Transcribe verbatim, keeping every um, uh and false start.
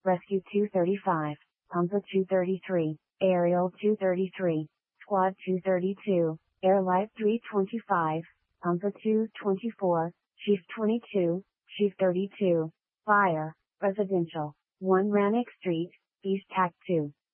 Rescue two thirty-five, Pumper two thirty-three, Aerial two thirty-three, Squad two thirty-two, Air Light three twenty-five, Pumper two twenty-four, Chief twenty-two, Chief thirty-two, Fire, Residential, one Rannoch Street, East Tac two.